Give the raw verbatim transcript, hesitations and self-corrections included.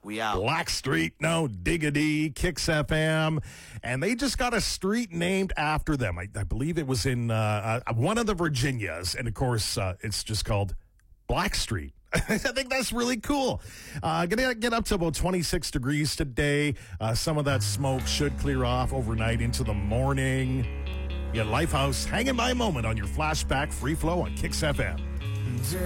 We out. Blackstreet, no diggity, Kicks F M. And they just got a street named after them. I, I believe it was in uh, uh, one of the Virginias. And, of course, uh, it's just called Blackstreet. I think that's really cool. Uh, going to get up to about twenty-six degrees today. Uh, some of that smoke should clear off overnight into the morning. Yeah, Lifehouse hanging by a moment on your flashback free flow on Kicks F M.